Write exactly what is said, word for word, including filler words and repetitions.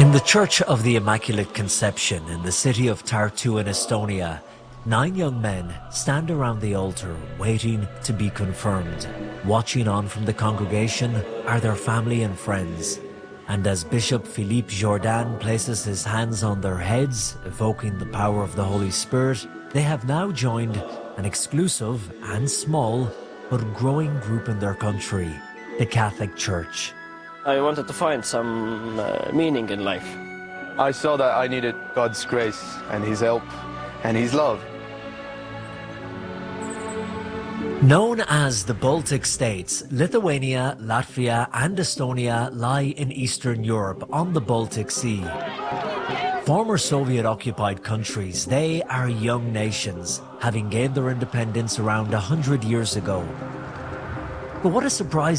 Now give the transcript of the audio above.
In the Church of the Immaculate Conception in the city of Tartu in Estonia, nine young men stand around the altar waiting to be confirmed. Watching on from the congregation are their family and friends. And as Bishop Philippe Jourdan places his hands on their heads, evoking the power of the Holy Spirit, they have now joined an exclusive and small but growing group in their country, the Catholic Church. I wanted to find some uh, meaning in life. I saw that I needed God's grace and His help and His love. Known as the Baltic States, Lithuania, Latvia and Estonia lie in Eastern Europe on the Baltic Sea. Former Soviet-occupied countries, they are young nations, having gained their independence around a hundred years ago. But what a surprise